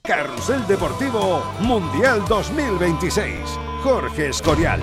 Carrusel Deportivo Mundial 2026. Jorge Escorial.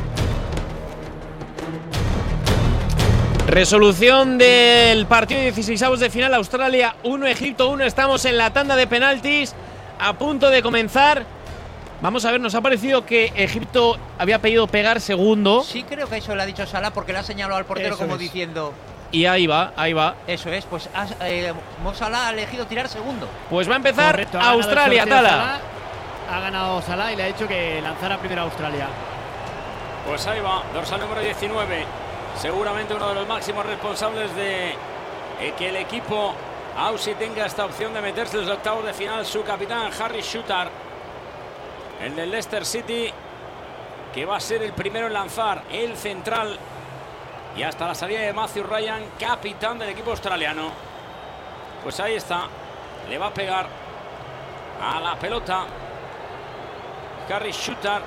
Resolución del partido de 16avos de final. Australia 1, Egipto 1. Estamos en la tanda de penaltis, a punto de comenzar. Vamos a ver, nos ha parecido que Egipto había pedido pegar segundo. Sí, creo que eso le ha dicho Salah porque le ha señalado al portero Eso como es. diciendo... Y ahí va. Eso es, pues Mo Salah ha elegido tirar segundo. Pues va a empezar. Correcto, Australia, Tala. Ha ganado Salah y le ha dicho que lanzara primero a Australia. Pues ahí va, dorsal número 19. Seguramente uno de los máximos responsables de que el equipo Aussie tenga esta opción de meterse en los octavos de final. Su capitán, Harry Shooter, el del Leicester City, que va a ser el primero en lanzar, el central. Y hasta la salida de Matthew Ryan, capitán del equipo australiano. Pues ahí está. Le va a pegar a la pelota Harry Shooter.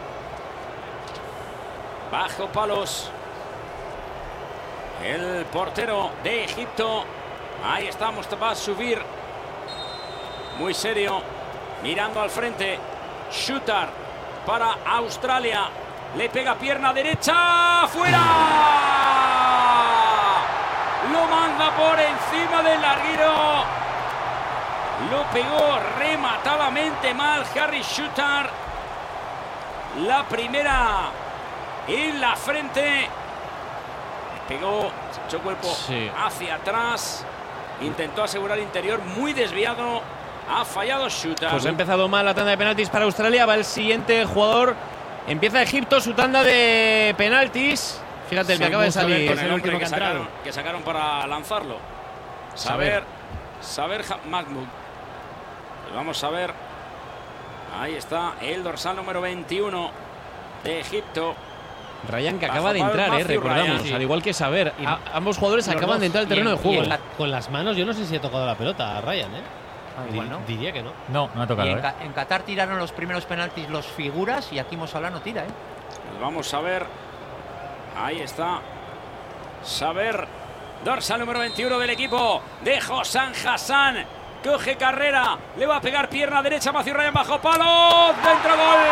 Bajo palos. El portero de Egipto. Ahí está, va a subir. Muy serio. Mirando al frente. Shooter para Australia. Le pega pierna derecha. ¡Fuera! Lo manda por encima del larguero. Lo pegó rematadamente mal Harry Shooter. La primera en la frente. Pegó, se echó cuerpo hacia atrás. Intentó asegurar interior, muy desviado. Ha fallado Shooter. Pues ha empezado mal la tanda de penaltis para Australia. Va el siguiente jugador. Empieza Egipto su tanda de penaltis. Fíjate, el que acaba de salir. Es el último que sacaron para lanzarlo. Saber Mahmoud. Pues vamos a ver. Ahí está el dorsal número 21 de Egipto. Ryan, que acaba de entrar, recordamos. Ryan, sí. Al igual que Saber. Ambos jugadores acaban de entrar al terreno de juego. Con las manos, yo no sé si ha tocado la pelota a Ryan, Igual no. Diría que no. No ha tocado. En Qatar tiraron los primeros penaltis los figuras y aquí Mo Salah no tira, Pues vamos a ver. Ahí está. Saber. Dorsal número 21 del equipo de Hossam Hassan. Coge carrera. Le va a pegar pierna derecha. Matthew Ryan bajo palo. Dentro, gol.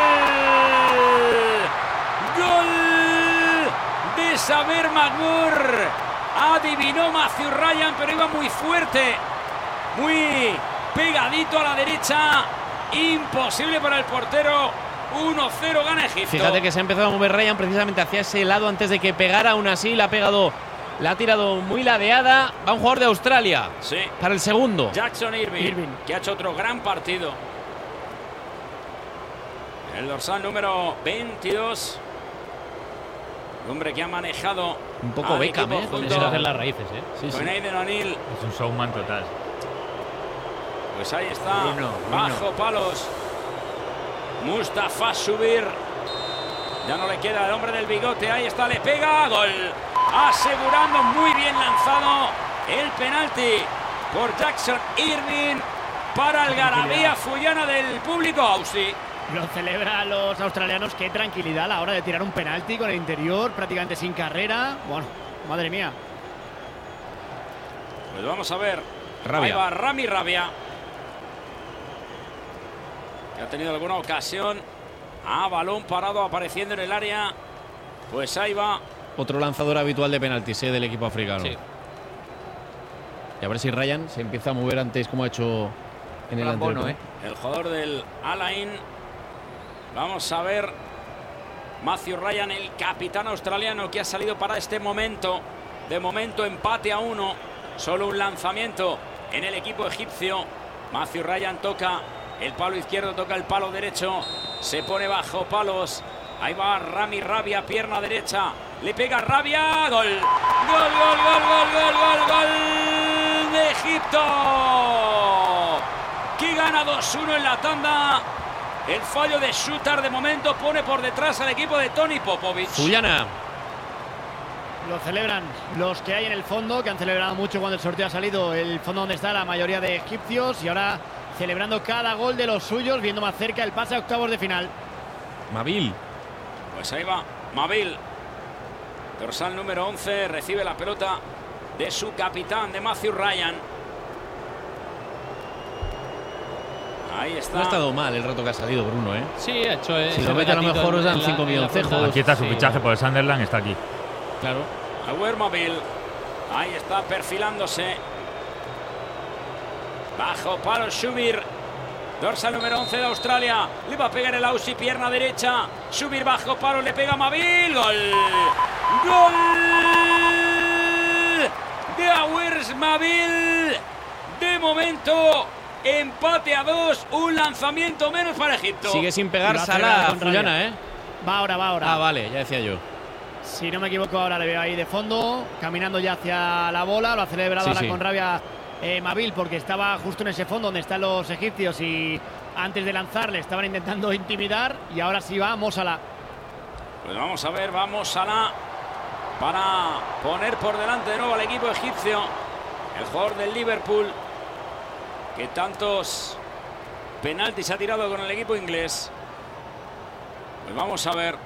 Gol de Saber Mahmoud. Adivinó Matthew Ryan, pero iba muy fuerte. Muy pegadito a la derecha. Imposible para el portero. 1-0 gana Egipto. Fíjate que se ha empezado a mover Ryan precisamente hacia ese lado antes de que pegara. Aún así la ha tirado muy ladeada. Va un jugador de Australia. Sí. Para el segundo. Jackson Irving, que ha hecho otro gran partido. El dorsal número 22. El hombre que ha manejado un poco Beckham, Con hacer las raíces, con Aiden O'Neill. Es un showman total. Pues ahí está. Bajo palos. Mustafa subir. Ya no le queda el hombre del bigote. Ahí está, le pega. Gol. Asegurando muy bien lanzado el penalti por Jackson Irving para el Garabía Fullana del público Aussie. Lo celebran los australianos. Qué tranquilidad a la hora de tirar un penalti con el interior, prácticamente sin carrera. Bueno, madre mía. Pues vamos a ver. Rabia. Ahí va Rami Rabia. Que ha tenido alguna ocasión. Balón parado apareciendo en el área. Pues ahí va. Otro lanzador habitual de penaltis del equipo africano. Sí. Y a ver si Ryan se empieza a mover antes como ha hecho en el anterior. El jugador del Al-Ain. Vamos a ver. Matthew Ryan, el capitán australiano que ha salido para este momento. De momento empate a 1. Solo un lanzamiento en el equipo egipcio. Matthew Ryan toca el palo izquierdo, toca el palo derecho. Se pone bajo palos. Ahí va Rami Rabia, pierna derecha. Le pega Rabia. Gol. Gol, gol, gol, gol, gol, gol, gol de Egipto. Que gana 2-1 en la tanda. El fallo de Shooter de momento pone por detrás al equipo de Tony Popovic. Fullana. Lo celebran los que hay en el fondo, que han celebrado mucho cuando el sorteo ha salido. El fondo donde está la mayoría de egipcios. Y ahora celebrando cada gol de los suyos, viendo más cerca el pase a octavos de final. Mabil. Pues ahí va Mabil. Dorsal número 11. Recibe la pelota de su capitán, de Matthew Ryan. Ahí está. No ha estado mal el rato que ha salido Bruno, ¿eh? Sí, ha hecho. Si lo mete a lo mejor os dan 5 milloncejos. Aquí está su fichaje por el Sunderland, está aquí. Claro. Aguermobile. Ahí está perfilándose. Bajo palo Schubir. Dorsal número 11 de Australia. Le va a pegar el Aussie, pierna derecha. Schubir bajo palo, le pega Mavil. Gol. Gol de Aguermobile. De momento, empate a 2. Un lanzamiento menos para Egipto. Sigue sin pegar Lo hace Salah, con rabia. Fullana, ¿eh? Va ahora. Ah, vale, ya decía yo. Si no me equivoco, ahora le veo ahí de fondo, caminando ya hacia la bola. Lo ha celebrado Sí, ahora sí. con rabia Mavil, porque estaba justo en ese fondo donde están los egipcios y antes de lanzar le estaban intentando intimidar. Y ahora sí va Mo Salah. Pues vamos a ver, vamos Salah para poner por delante de nuevo al equipo egipcio. El jugador del Liverpool, que tantos penaltis ha tirado con el equipo inglés. Pues vamos a ver.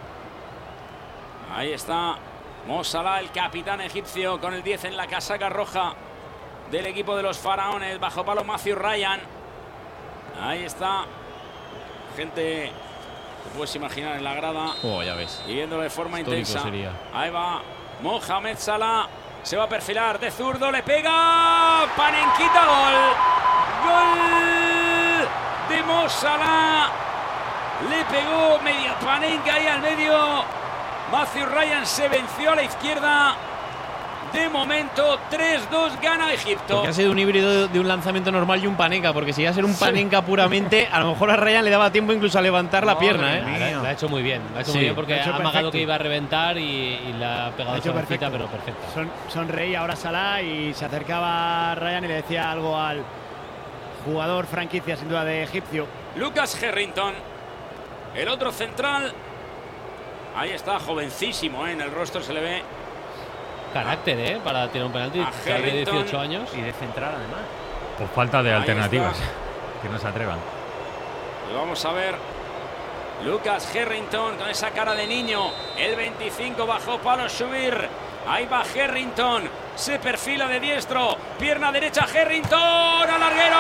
Ahí está Mo Salah, el capitán egipcio, con el 10 en la casaca roja del equipo de los faraones. Bajo palo Matthew Ryan. Ahí está. Gente, te puedes imaginar en la grada. Oh, ya ves. Y viéndolo de forma Histórico intensa. sería. Ahí va Mohamed Salah. Se va a perfilar de zurdo. Le pega. Panenquita. Gol. Gol de Mo Salah. Le pegó media panenca ahí al medio. Matthew Ryan se venció a la izquierda. De momento 3-2 gana Egipto. Porque ha sido un híbrido de un lanzamiento normal y un panenka, porque si iba a ser un panenka puramente, a lo mejor a Ryan le daba tiempo incluso a levantar la pierna, ¿eh? Lo ha hecho muy bien. Lo ha hecho Sí. muy bien porque Lo ha hecho ha amagado perfecto. que iba a reventar y le ha pegado Lo ha hecho suavecita, perfecto. pero perfecta. Sonreía ahora Salah y se acercaba a Ryan y le decía algo al jugador franquicia, sin duda, de egipcio. Lucas Harrington, el otro central. Ahí está, jovencísimo, ¿eh? En el rostro se le ve. Carácter, para tirar un penalti. A Tiene Harrington. 18 años. Y de central, además. Por falta de Ahí alternativas. está. Que no se atrevan. Pues vamos a ver. Lucas Harrington con esa cara de niño. El 25 bajo palo Schubir. Ahí va Harrington. Se perfila de diestro. Pierna derecha Harrington. ¡Al larguero!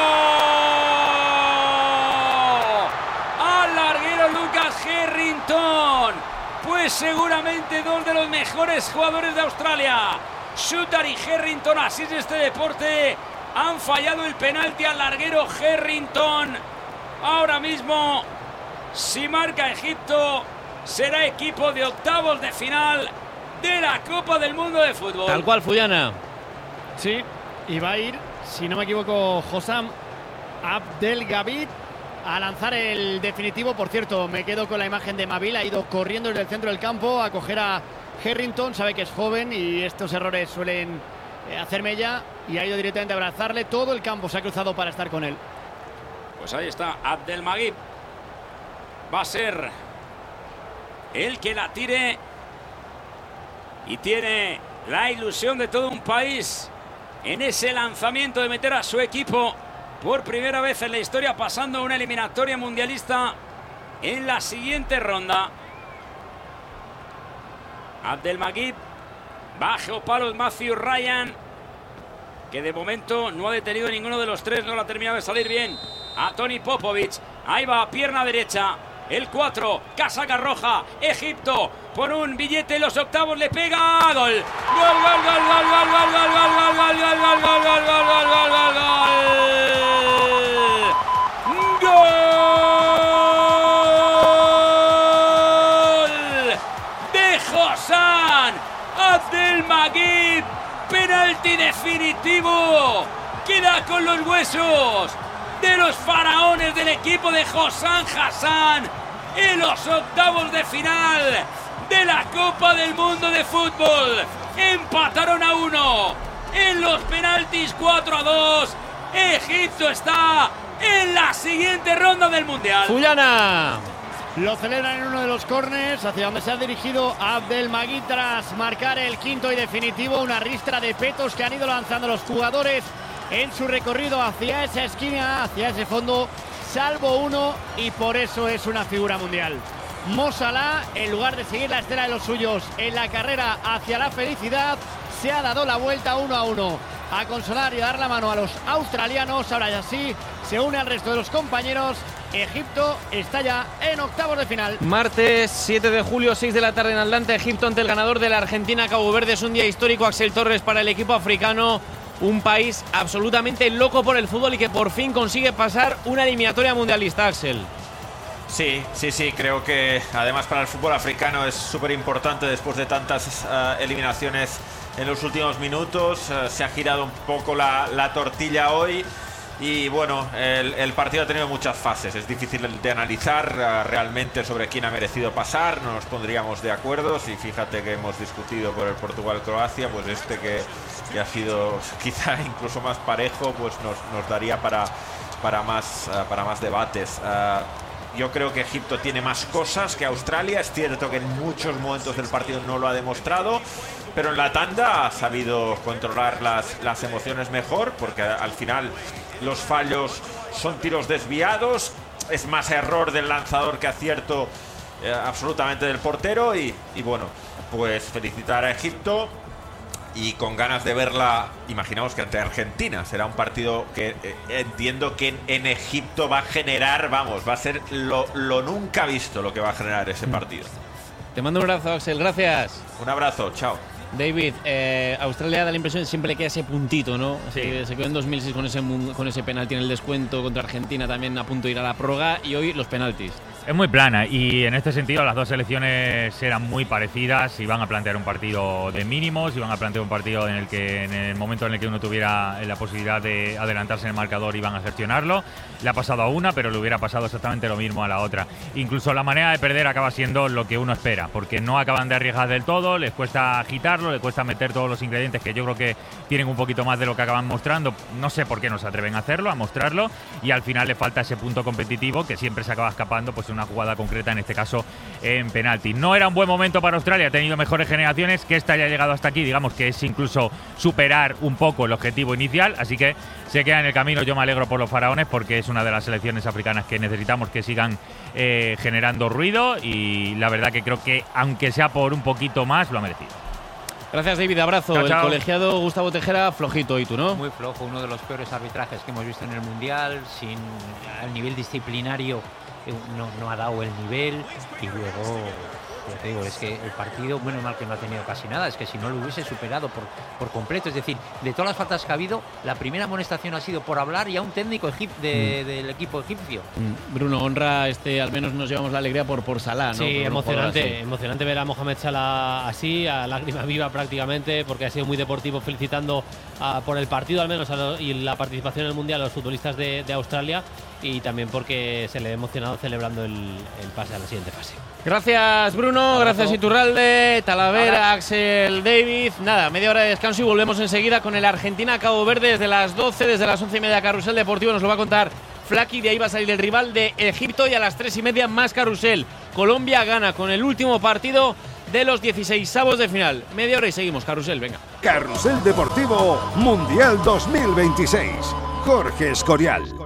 ¡Al larguero Lucas Harrington! Pues seguramente dos de los mejores jugadores de Australia. Shooter y Harrington, así es este deporte. Han fallado el penalti al larguero Harrington. Ahora mismo, si marca Egipto, será equipo de octavos de final de la Copa del Mundo de Fútbol. Tal cual, Fullana. Sí, y va a ir, si no me equivoco, Hossam Abdelgabid a lanzar el definitivo. Por cierto, me quedo con la imagen de Mavil. Ha ido corriendo desde el centro del campo a coger a Harrington. Sabe que es joven y estos errores suelen hacer mella. Y ha ido directamente a abrazarle. Todo el campo se ha cruzado para estar con él. Pues ahí está Abdelmagib. Va a ser el que la tire. Y tiene la ilusión de todo un país en ese lanzamiento de meter a su equipo por primera vez en la historia, pasando a una eliminatoria mundialista en la siguiente ronda. Abdelmagib, bajo palos Matthew Ryan, que de momento no ha detenido ninguno de los tres, no lo ha terminado de salir bien a Tony Popovic. Ahí va, pierna derecha, el 4, casaca roja, Egipto, por un billete en los octavos, le pega, gol, gol, gol, gol, gol, gol, gol, gol, gol, gol, gol, gol, gol, gol, gol, gol, gol, gol, gol de Hossam Abdelmagib, penalti definitivo, queda con los huesos de los faraones del equipo de Hossam Hassan en los octavos de final de la Copa del Mundo de Fútbol. Empataron a 1 en los penaltis, 4-2. Egipto está en la siguiente ronda del Mundial. Fullana. Lo celebran en uno de los córners hacia donde se ha dirigido Abdelmagib tras marcar el quinto y definitivo. Una ristra de petos que han ido lanzando los jugadores en su recorrido hacia esa esquina, hacia ese fondo, salvo uno, y por eso es una figura mundial. Mo Salah, en lugar de seguir la estela de los suyos en la carrera hacia la felicidad, se ha dado la vuelta 1-1 a consolar y a dar la mano a los australianos. Ahora ya sí se une al resto de los compañeros. Egipto está ya en octavos de final. Martes 7 de julio, 6 de la tarde en Atlanta, Egipto ante el ganador de la Argentina, Cabo Verde. Es un día histórico, Axel Torres, para el equipo africano. Un país absolutamente loco por el fútbol y que por fin consigue pasar una eliminatoria mundialista, Axel. Sí, creo que además para el fútbol africano es súper importante después de tantas eliminaciones en los últimos minutos. Se ha girado un poco la tortilla hoy y bueno, el partido ha tenido muchas fases. Es difícil de analizar realmente sobre quién ha merecido pasar, no nos pondríamos de acuerdo. Si fíjate que hemos discutido por el Portugal-Croacia, pues que ha sido quizá incluso más parejo, pues nos daría para más debates. Yo creo que Egipto tiene más cosas que Australia. Es cierto que en muchos momentos del partido no lo ha demostrado, pero en la tanda ha sabido controlar las emociones mejor, porque al final los fallos son tiros desviados. Es más error del lanzador que acierto absolutamente del portero. Y bueno, pues felicitar a Egipto. Y con ganas de verla, imaginamos que ante Argentina será un partido que entiendo que en Egipto va a generar, va a ser lo nunca visto lo que va a generar ese partido. Te mando un abrazo, Axel, gracias. Un abrazo, chao. David, Australia da la impresión de siempre le queda ese puntito, ¿no? Sí. Se quedó en 2006 con ese penalti en el descuento contra Argentina, también a punto de ir a la prórroga, y hoy los penaltis. Es muy plana y en este sentido las dos selecciones eran muy parecidas. Iban a plantear un partido de mínimos, iban a plantear un partido en el que en el momento en el que uno tuviera la posibilidad de adelantarse en el marcador iban a gestionarlo. Le ha pasado a una, pero le hubiera pasado exactamente lo mismo a la otra. Incluso la manera de perder acaba siendo lo que uno espera, porque no acaban de arriesgar del todo, les cuesta agitarlo, les cuesta meter todos los ingredientes que yo creo que tienen un poquito más de lo que acaban mostrando. No sé por qué no se atreven a hacerlo, a mostrarlo, y al final le falta ese punto competitivo que siempre se acaba escapando, pues una jugada concreta, en este caso en penalti. No era un buen momento para Australia, ha tenido mejores generaciones, que esta haya llegado hasta aquí, digamos que es incluso superar un poco el objetivo inicial, así que se queda en el camino. Yo me alegro por los faraones porque es una de las selecciones africanas que necesitamos que sigan generando ruido, y la verdad que creo que aunque sea por un poquito más lo ha merecido. Gracias, David, abrazo. Chao, chao. El colegiado Gustavo Tejera, flojito, ¿y tú, no? Muy flojo, uno de los peores arbitrajes que hemos visto en el Mundial, sin el nivel disciplinario no ha dado el nivel, y luego, ya te digo, es que el partido, bueno, mal que no ha tenido casi nada, es que si no lo hubiese superado por completo, es decir, de todas las faltas que ha habido, la primera amonestación ha sido por hablar y a un técnico del equipo egipcio. Bruno, honra, al menos nos llevamos la alegría por Salah, ¿no? Sí, Por un jugador así. emocionante ver a Mohamed Salah así, a lágrima viva prácticamente, porque ha sido muy deportivo, felicitando por el partido al menos y la participación en el Mundial a los futbolistas de Australia, y también porque se le ha emocionado celebrando el pase a la siguiente fase. Gracias, Bruno, gracias, Iturralde, Talavera, Axel, David. Nada, media hora de descanso y volvemos enseguida con el Argentina-Cabo Verde desde las 12, desde las 11:30, Carrusel Deportivo. Nos lo va a contar Flaky, de ahí va a salir el rival de Egipto, y a las 3:30 más Carrusel. Colombia gana con el último partido de los 16avos de final. Media hora y seguimos, Carrusel, venga. Carrusel Deportivo Mundial 2026. Jorge Escorial.